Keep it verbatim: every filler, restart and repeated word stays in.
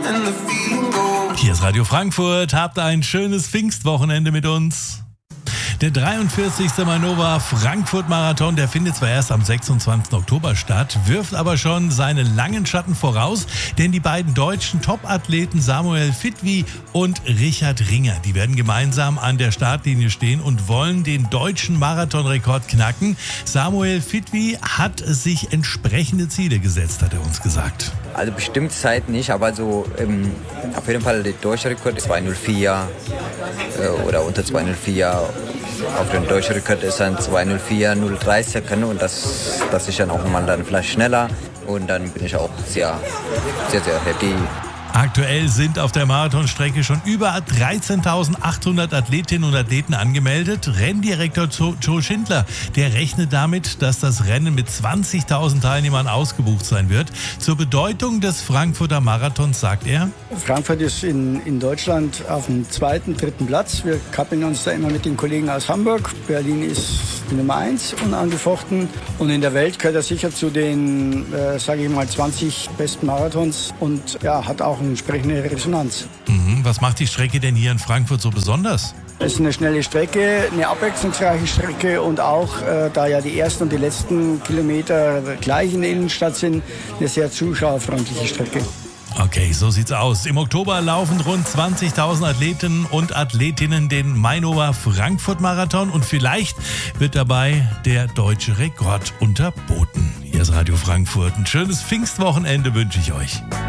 Hier ist Radio Frankfurt. Habt ein schönes Pfingstwochenende mit uns. Der dreiundvierzigste Mainova Frankfurt Marathon, der findet zwar erst am sechsundzwanzigsten Oktober statt, wirft aber schon seine langen Schatten voraus, denn die beiden deutschen Topathleten Samuel Fitwi und Richard Ringer, die werden gemeinsam an der Startlinie stehen und wollen den deutschen Marathonrekord knacken. Samuel Fitwi hat sich entsprechende Ziele gesetzt, hat er uns gesagt. Also bestimmte Zeit nicht, aber so ähm, auf jeden Fall der deutsche Rekord ist zwei null vier äh, oder unter zwei null vier. Auf den deutschen Rekord ist dann zwei null vier, null drei Sekunden und das, das ist dann auch mal dann vielleicht schneller und dann bin ich auch sehr, sehr, sehr happy. Aktuell sind auf der Marathonstrecke schon über dreizehntausendachthundert Athletinnen und Athleten angemeldet. Renndirektor Joe Schindler, der rechnet damit, dass das Rennen mit zwanzigtausend Teilnehmern ausgebucht sein wird. Zur Bedeutung des Frankfurter Marathons sagt er: Frankfurt ist in, in Deutschland auf dem zweiten, dritten Platz. Wir kappeln uns da immer mit den Kollegen aus Hamburg. Berlin ist die Nummer eins unangefochten. Und in der Welt gehört er sicher zu den, äh, sage ich mal, zwanzig besten Marathons und ja, hat auch eine entsprechende Resonanz. Mhm. Was macht die Strecke denn hier in Frankfurt so besonders? Es ist eine schnelle Strecke, eine abwechslungsreiche Strecke und auch, äh, da ja die ersten und die letzten Kilometer gleich in der Innenstadt sind, eine sehr zuschauerfreundliche Strecke. Okay, so sieht's aus. Im Oktober laufen rund zwanzigtausend Athleten und Athletinnen den Mainova Frankfurt Marathon und vielleicht wird dabei der deutsche Rekord unterboten. Hier ist Radio Frankfurt. Ein schönes Pfingstwochenende wünsche ich euch.